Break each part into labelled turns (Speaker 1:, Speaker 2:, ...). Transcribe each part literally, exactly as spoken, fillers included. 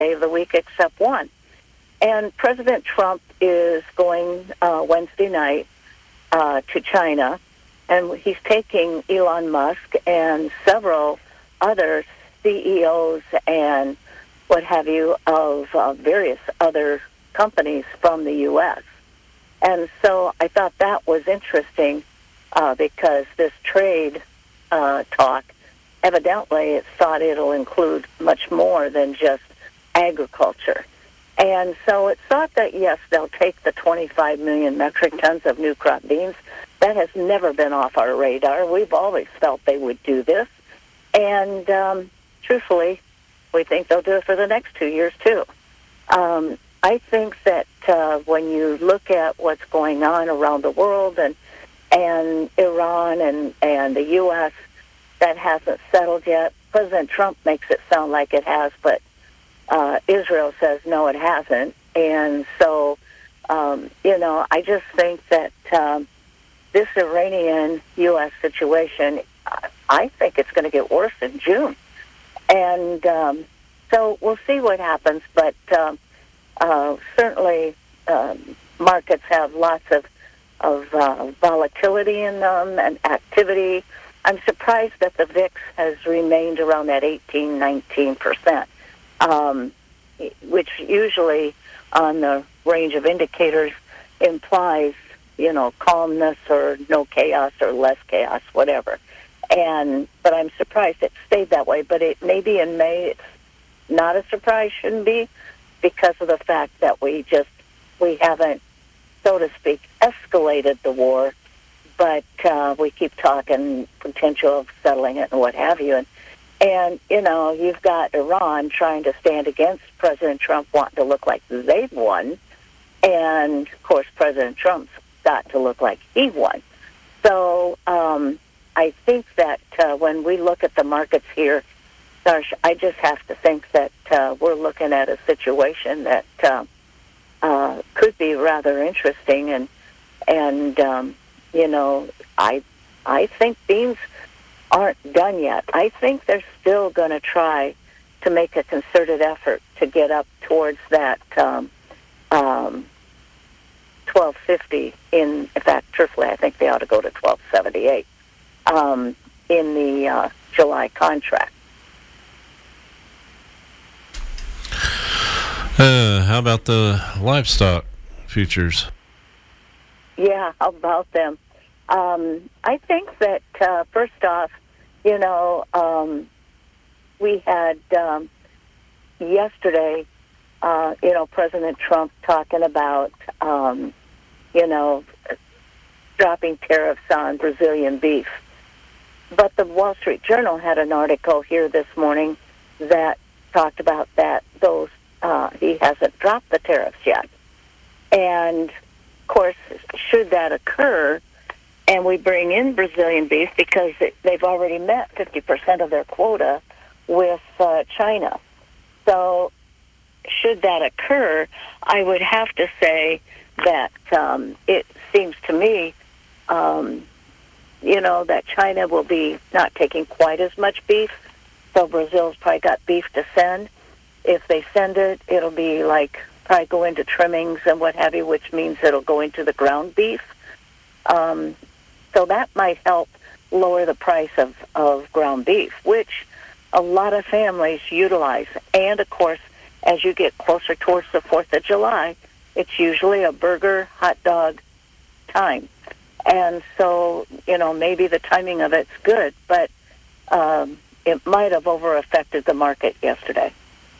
Speaker 1: day of the week except one. And President Trump is going uh, Wednesday night uh, to China, and he's taking Elon Musk and several other C E Os and what have you of uh, various other companies from the U S. And so I thought that was interesting uh, because this trade uh, talk, evidently it's thought it'll include much more than just agriculture. And so it's thought that, yes, they'll take the twenty-five million metric tons of new crop beans. That has never been off our radar. We've always felt they would do this. And um, truthfully, we think they'll do it for the next two years, too. Um, I think that uh, when you look at what's going on around the world and and Iran and, and the U S, that hasn't settled yet. President Trump makes it sound like it has, but uh, Israel says, no, it hasn't. And so, um, you know, I just think that um, this Iranian-U S situation, I think it's going to get worse in June. And um, so we'll see what happens, but um, uh, certainly um, markets have lots of, of uh, volatility in them and activity. I'm surprised that the V I X has remained around that eighteen, nineteen percent, um, which usually on the range of indicators implies, you know, calmness or no chaos or less chaos, whatever. And but I'm surprised it stayed that way. But it maybe in May it's not a surprise, shouldn't be, because of the fact that we just we haven't, so to speak, escalated the war, but uh, we keep talking potential of settling it and what have you. And, and, you know, you've got Iran trying to stand against President Trump, wanting to look like they've won. And, of course, President Trump's got to look like he won. So um, I think that uh, when we look at the markets here, Darsh, I just have to think that uh, we're looking at a situation that uh, uh, could be rather interesting. And, and um, you know, I I think beans aren't done yet. I think they're still going to try to make a concerted effort to get up towards that um, um, twelve fifty. In, in fact, truthfully, I think they ought to go to twelve seventy-eight um, in the uh, July contract.
Speaker 2: Uh, how about the livestock futures?
Speaker 1: Yeah, how about them? Um, I think that, uh, first off, you know, um, we had um, yesterday, uh, you know, President Trump talking about, um, you know, dropping tariffs on Brazilian beef. But the Wall Street Journal had an article here this morning that talked about that, those, uh, he hasn't dropped the tariffs yet. And, of course, should that occur, and we bring in Brazilian beef because it, they've already met fifty percent of their quota with uh, China. So should that occur, I would have to say that um, it seems to me, um, you know, that China will be not taking quite as much beef, so Brazil's probably got beef to send. If they send it, it'll be like probably go into trimmings and what have you, which means it'll go into the ground beef. Um, so that might help lower the price of, of ground beef, which a lot of families utilize. And, of course, as you get closer towards the fourth of July, it's usually a burger, hot dog time. And so, you know, maybe the timing of it's good, but um, it might have over-affected the market yesterday.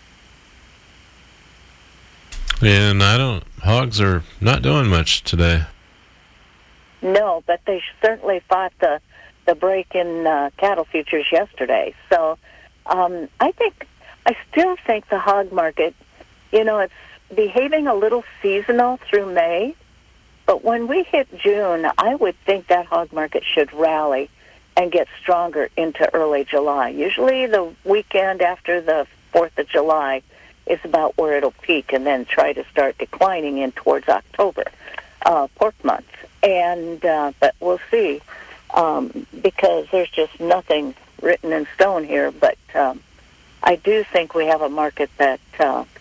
Speaker 2: And I don't, hogs are not doing much today.
Speaker 1: No, but they certainly fought the the break in uh, cattle futures yesterday. So um, I think, I still think the hog market, you know, it's behaving a little seasonal through May, but when we hit June, I would think that hog market should rally and get stronger into early July. Usually the weekend after the fourth of July is about where it'll peak and then try to start declining in towards October, uh, pork month. And uh, but we'll see, um, because there's just nothing written in stone here. But um, I do think we have a market that uh,